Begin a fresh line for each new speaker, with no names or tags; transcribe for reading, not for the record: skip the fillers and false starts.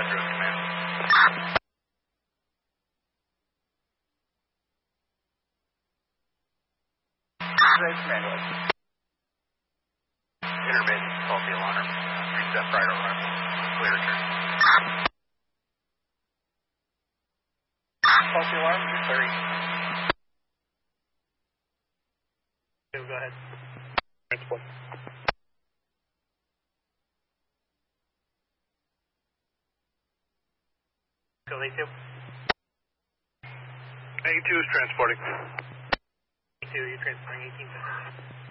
Metro Command.
Raise command.
Intermittent, faulty alarm. Reset prior alarm. Clear return.
Faulty alarm, 30.
Go ahead.
Transport.
Go A2.
A2 is transporting.
A2, you're transporting 18.